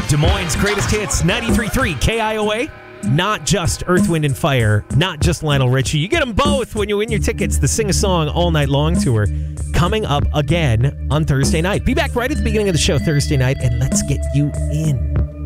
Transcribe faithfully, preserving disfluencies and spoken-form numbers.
Des Moines' greatest hits, ninety-three point three K I O A. Not just Earth, Wind, and Fire, not just Lionel Richie. You get them both when you win your tickets. The Sing a Song All Night Long tour coming up again on Thursday night. Be back right at the beginning of the show Thursday night, and let's get you in.